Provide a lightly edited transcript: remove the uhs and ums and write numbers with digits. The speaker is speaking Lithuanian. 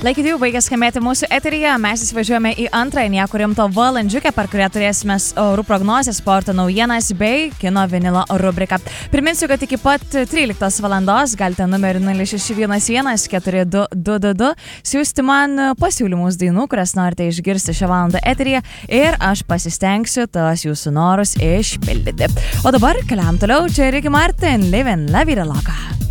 Laikyti jau baigė skambėti mūsų eteryje, mes įsivažiuojame į antrąją nieko rimto valandžiukę, per kurią turėsime orų prognozes, sporto naujienas bei kino vinilo rubriką. Priminsiu, kad iki pat 13 valandos galite numerį 0611 4222 siūsti man pasiūlymus dainų, kurias norite išgirsti šią valandą eteryje ir aš pasistengsiu tas jūsų norus išpildyti. O dabar keliam toliau, čia Ricky Martin, Living La Vida Loca.